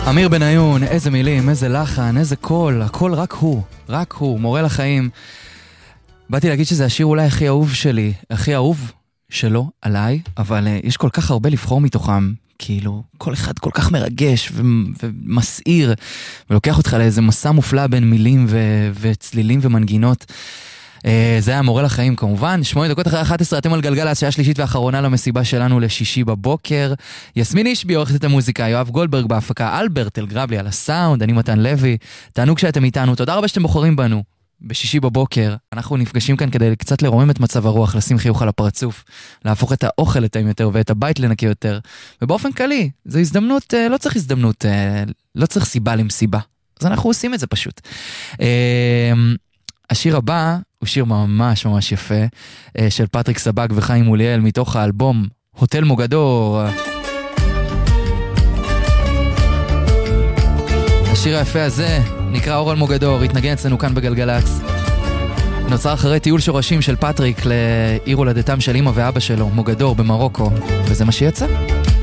אמיר בניון, איזה מילים, איזה לחן, איזה קול, הכל רק הוא, מורה לחיים. באתי להגיד שזה השיר אולי הכי אהוב שלי, הכי אהוב שלו עליי, אבל יש כל כך הרבה לבחור מתוכם, כאילו כל אחד כל כך מרגש ומסעיר, ולוקח אותך לאיזה מסע מופלא בין מילים וצלילים ומנגינות. זה היה מורה לחיים כמובן. 8 דקות אחרי 11 אתם על גלגלצ, שעה שלישית ואחרונה למסיבה שלנו לשישי בבוקר. יסמין אישבי עורכת את המוזיקה, יואב גולדברג בהפקה, אלברט אלגרבלי על הסאונד, אני מתן לוי. תענוג שאתם איתנו, תודה רבה שאתם בוחרים בנו בשישי בבוקר. אנחנו נפגשים כאן כדי קצת לרומם את מצב הרוח, לשים חיוך על הפרצוף, להפוך את האוכל לטעים יותר ואת הבית לנקי יותר, ובאופן כללי זו הזדמנות, לא צריך סיבה למסיבה, אז אנחנו עושים את זה פשוט. השיר הבא הוא שיר ממש ממש יפה, של פטריק סבג וחיים מוליאל, מתוך האלבום הוטל מוגדור. השיר היפה הזה נקרא אור על מוגדור, התנגן אצלנו כאן בגלגלץ. נוצר אחרי טיול שורשים של פטריק לעיר הולדתם של אמא ואבא שלו, מוגדור במרוקו, וזה מה שיצא.